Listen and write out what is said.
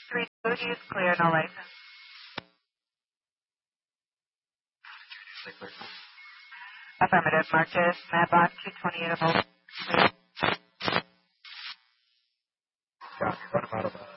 3 Booty is clear, no license. Affirmative. Marcus, Madbach 228 of Copy. What about